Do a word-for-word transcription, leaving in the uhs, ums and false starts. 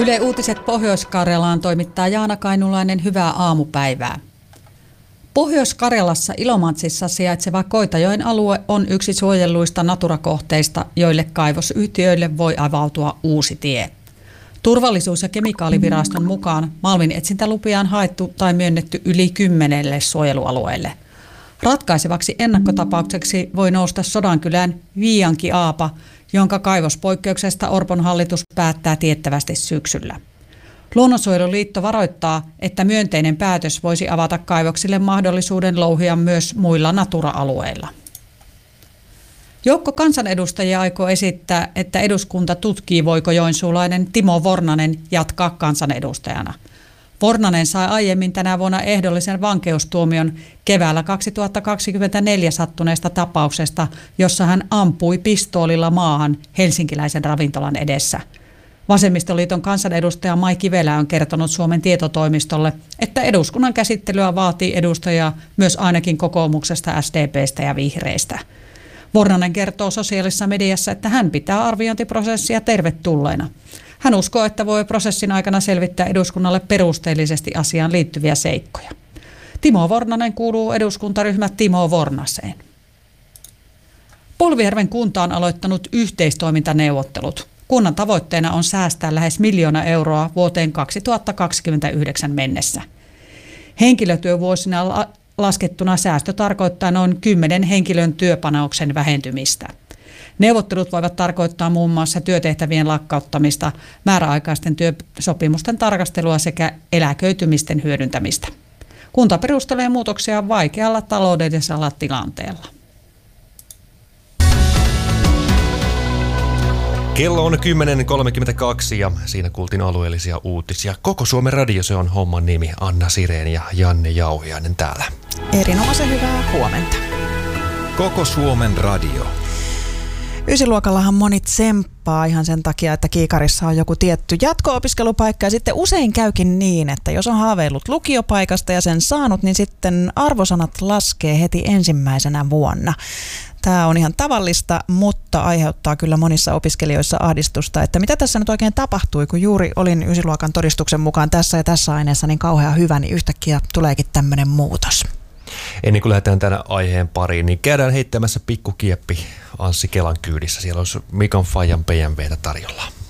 Yle Uutiset Pohjois-Karjalaan toimittaa Jaana Kainulainen. Hyvää aamupäivää. Pohjois-Karjalassa Ilomantsissa sijaitseva Koitajoen alue on yksi suojelluista Natura-kohteista, joille kaivosyhtiöille voi avautua uusi tie. Turvallisuus- ja kemikaaliviraston mukaan malminetsintälupia on haettu tai myönnetty yli kymmenelle suojelualueelle. Ratkaisevaksi ennakkotapaukseksi voi nousta Sodankylän Viianki-Aapa, jonka kaivospoikkeuksesta Orpon hallitus päättää tiettävästi syksyllä. Luonnonsuojeluliitto varoittaa, että myönteinen päätös voisi avata kaivoksille mahdollisuuden louhia myös muilla Natura-alueilla. Joukko kansanedustajia aikoo esittää, että eduskunta tutkii, voiko joensuulainen Timo Vornanen jatkaa kansanedustajana. Vornanen sai aiemmin tänä vuonna ehdollisen vankeustuomion keväällä kaksituhattakaksikymmentäneljä sattuneesta tapauksesta, jossa hän ampui pistoolilla maahan helsinkiläisen ravintolan edessä. Vasemmistoliiton kansanedustaja Mai Kivelä on kertonut Suomen tietotoimistolle, että eduskunnan käsittelyä vaatii edustajia myös ainakin kokoomuksesta, S D P:stä ja vihreistä. Vornanen kertoo sosiaalisessa mediassa, että hän pitää arviointiprosessia tervetulleena. Hän uskoo, että voi prosessin aikana selvittää eduskunnalle perusteellisesti asiaan liittyviä seikkoja. Timo Vornanen kuuluu eduskuntaryhmä Timo Vornaseen. Polvijärven kunta on aloittanut yhteistoimintaneuvottelut. Kunnan tavoitteena on säästää lähes miljoona euroa vuoteen kaksituhattakaksikymmentäyhdeksän mennessä. Henkilötyövuosina la- laskettuna säästö tarkoittaa noin kymmenen henkilön työpanoksen vähentymistä. Neuvottelut voivat tarkoittaa muun muassa työtehtävien lakkauttamista, määräaikaisten työsopimusten tarkastelua sekä eläköitymisten hyödyntämistä. Kunta perustelee muutoksia vaikealla taloudellisella tilanteella. Kello on kymmenen kolmekymmentäkaksi ja siinä kuultiin alueellisia uutisia. Koko Suomen radio, se on homman nimi. Anna Sireen ja Janne Jauhiainen täällä. Erinomaisen hyvää huomenta. Koko Suomen radio. Ysiluokallahan moni tsemppaa ihan sen takia, että kiikarissa on joku tietty jatko-opiskelupaikka, ja sitten usein käykin niin, että jos on haaveillut lukiopaikasta ja sen saanut, niin sitten arvosanat laskee heti ensimmäisenä vuonna. Tämä on ihan tavallista, mutta aiheuttaa kyllä monissa opiskelijoissa ahdistusta, että mitä tässä nyt oikein tapahtui, kun juuri olin ysiluokan todistuksen mukaan tässä ja tässä aineessa niin kauhean hyvä, niin yhtäkkiä tuleekin tämmöinen muutos. Ennen kuin lähdetään tänä aiheen pariin, niin käydään heittämässä pikkukieppi Anssi Kelan kyydissä. Siellä olisi Mikon Fajan P M V:tä tarjolla.